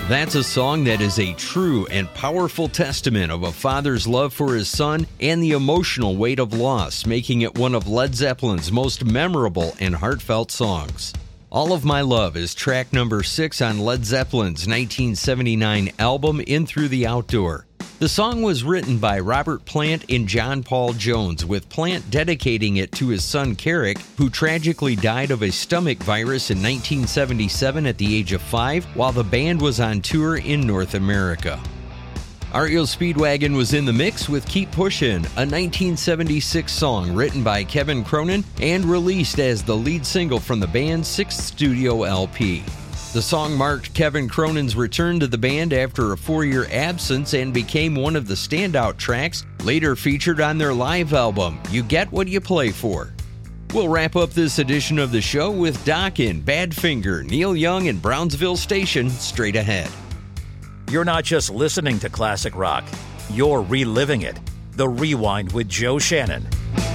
That's a song that is a true and powerful testament of a father's love for his son and the emotional weight of loss, making it one of Led Zeppelin's most memorable and heartfelt songs. All of My Love is track number 6 on Led Zeppelin's 1979 album In Through the Outdoor. The song was written by Robert Plant and John Paul Jones, with Plant dedicating it to his son Carrick, who tragically died of a stomach virus in 1977 at the age of 5 while the band was on tour in North America. REO Speedwagon was in the mix with Keep Pushin', a 1976 song written by Kevin Cronin and released as the lead single from the band's 6th studio LP. The song marked Kevin Cronin's return to the band after a 4-year absence and became one of the standout tracks later featured on their live album, You Get What You Play For. We'll wrap up this edition of the show with Dokken, Badfinger, Neil Young, and Brownsville Station straight ahead. You're not just listening to classic rock, you're reliving it. The Rewind with Joe Shannon.